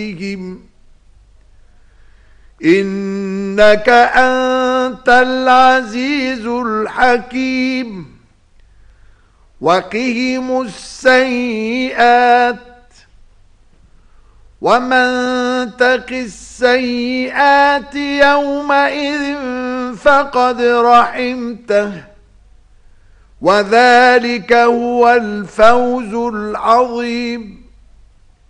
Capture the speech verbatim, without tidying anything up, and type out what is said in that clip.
إنك أنت العزيز الحكيم وقهم السيئات ومن تق السيئات يومئذ فقد رحمته وذلك هو الفوز العظيم.